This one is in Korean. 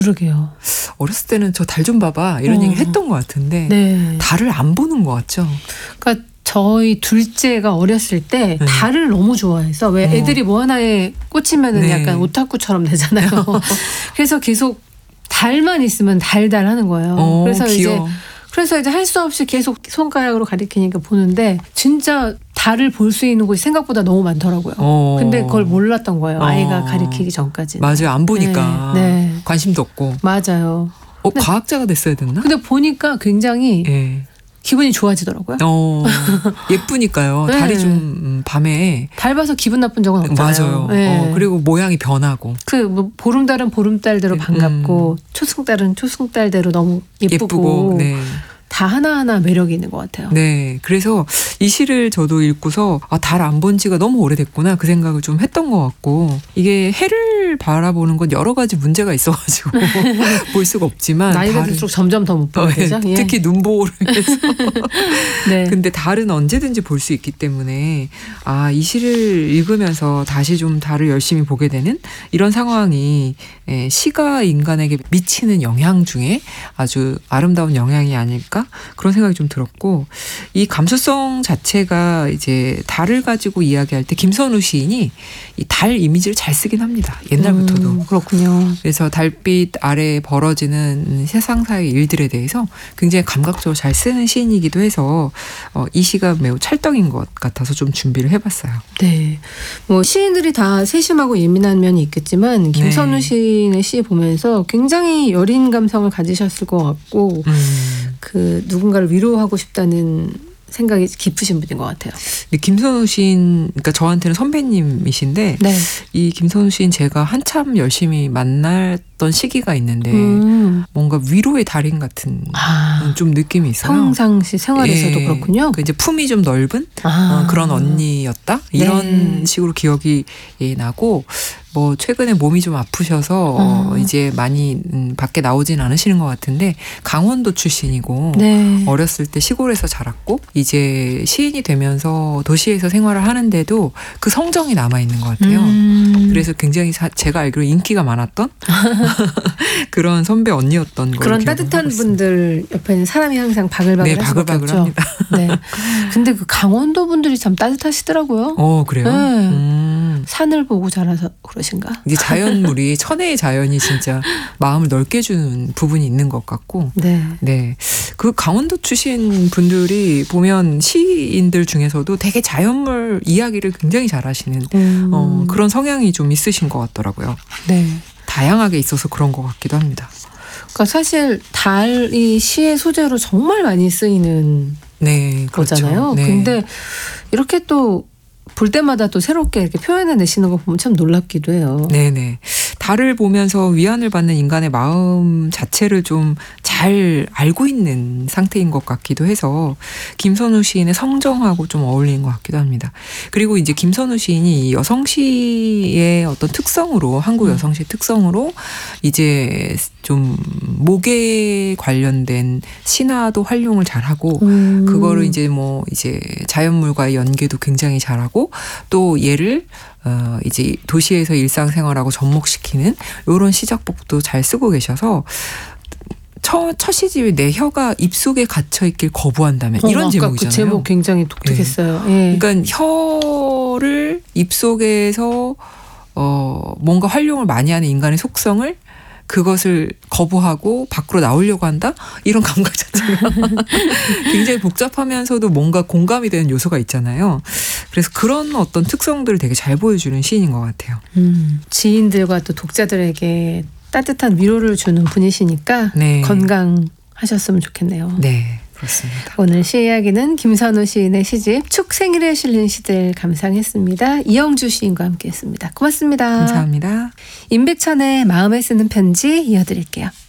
그러게요. 어렸을 때는 저 달 좀 봐봐 이런 얘기 했던 것 같은데 네. 달을 안 보는 것 같죠. 그러니까 저희 둘째가 어렸을 때 달을 너무 좋아해서 왜 애들이 뭐 하나에 꽂히면은 네. 약간 오타쿠처럼 되잖아요. 그래서 계속 달만 있으면 달달 하는 거예요. 귀여워. 그래서 이제 할 수 없이 계속 손가락으로 가리키니까 보는데 진짜 달을 볼 수 있는 곳이 생각보다 너무 많더라고요. 근데 그걸 몰랐던 거예요. 아이가 가리키기 전까지는. 맞아요. 안 보니까 네. 관심도 없고. 맞아요. 과학자가 됐어야 됐나? 근데 보니까 굉장히 예. 기분이 좋아지더라고요. 예쁘니까요. 네. 달이 좀 밤에 달 봐서 기분 나쁜 적은 없잖아요. 맞아요. 네. 그리고 모양이 변하고. 뭐 보름달은 보름달대로 반갑고 초승달은 초승달대로 너무 예쁘고 네. 다 하나하나 매력이 있는 것 같아요. 네. 그래서 이 시를 저도 읽고서 달 안 본 지가 너무 오래됐구나 그 생각을 좀 했던 것 같고 이게 해를 바라보는 건 여러 가지 문제가 있어가지고 볼 수가 없지만 나이가 들수록 점점 더 못 보게 되죠. 예. 특히 눈보호를 해서 네. 근데 달은 언제든지 볼 수 있기 때문에 이 시를 읽으면서 다시 좀 달을 열심히 보게 되는 이런 상황이 시가 인간에게 미치는 영향 중에 아주 아름다운 영향이 아닐까 그런 생각이 좀 들었고 이 감수성 자체가 이제 달을 가지고 이야기할 때 김선우 시인이 이 달 이미지를 잘 쓰긴 합니다. 옛날부터도. 그렇군요. 그래서 달빛 아래 벌어지는 세상사의 일들에 대해서 굉장히 감각적으로 잘 쓰는 시인이기도 해서 이 시가 매우 찰떡인 것 같아서 좀 준비를 해봤어요. 네. 뭐 시인들이 다 세심하고 예민한 면이 있겠지만 김선우 시인의 시 보면서 굉장히 여린 감성을 가지셨을 것 같고 그 누군가를 위로하고 싶다는 생각이 깊으신 분인 것 같아요. 김선우 시인, 그러니까 저한테는 선배님이신데 네. 이 김선우 시인 제가 한참 열심히 만났던 시기가 있는데 뭔가 위로의 달인 같은 좀 느낌이 있어요. 평상시 생활에서도 그렇군요. 이제 품이 좀 넓은 그런 언니였다 이런 식으로 기억이 나고 뭐 최근에 몸이 좀 아프셔서 이제 많이 밖에 나오진 않으시는 것 같은데 강원도 출신이고 어렸을 때 시골에서 자랐고 이제 시인이 되면서 도시에서 생활을 하는데도 그 성정이 남아있는 것 같아요. 그래서 굉장히 제가 알기로 인기가 많았던 그런 선배 언니였던 거예요. 그런 따뜻한 분들 옆에는 사람이 항상 바글바글 할 수밖에 없죠. 바글바글합니다. 네. 근데 그 강원도 분들이 참 따뜻하시더라고요. 그래요? 네. 산을 보고 자라서 그러신가? 이제 자연물이 천혜의 자연이 진짜 마음을 넓게 해주는 부분이 있는 것 같고 네. 그 강원도 출신 분들이 보면 시인들 중에서도 되게 자연물 이야기를 굉장히 잘하시는 그런 성향이 좀 있으신 것 같더라고요. 네. 다양하게 있어서 그런 것 같기도 합니다. 그러니까 사실 달이 시의 소재로 정말 많이 쓰이는 거잖아요. 네. 근데 이렇게 또 볼 때마다 또 새롭게 이렇게 표현해내시는 거 보면 참 놀랍기도 해요. 네네. 달을 보면서 위안을 받는 인간의 마음 자체를 좀 잘 알고 있는 상태인 것 같기도 해서 김선우 시인의 성정하고 좀 어울리는 것 같기도 합니다. 그리고 이제 김선우 시인이 여성시의 어떤 특성으로 한국 여성시의 특성으로 이제 좀 목에 관련된 신화도 활용을 잘하고 그거를 이제 뭐 이제 자연물과의 연계도 굉장히 잘하고 또 얘를 이제 도시에서 일상생활하고 접목시키는 이런 시작법도 잘 쓰고 계셔서 첫 시집이 내 혀가 입속에 갇혀있길 거부한다면 이런 제목이잖아요. 그 제목 굉장히 독특했어요. 네. 그러니까 혀를 입속에서 뭔가 활용을 많이 하는 인간의 속성을 그것을 거부하고 밖으로 나오려고 한다? 이런 감각 자체가 굉장히 복잡하면서도 뭔가 공감이 되는 요소가 있잖아요. 그래서 그런 어떤 특성들을 되게 잘 보여주는 시인인 것 같아요. 지인들과 또 독자들에게 따뜻한 위로를 주는 분이시니까 건강하셨으면 좋겠네요. 네. 그렇습니다. 오늘 시 이야기는 김선우 시인의 시집 축생일에 실린 시들 감상했습니다. 이영주 시인과 함께했습니다. 고맙습니다. 감사합니다. 임백천의 마음에 쓰는 편지 이어드릴게요.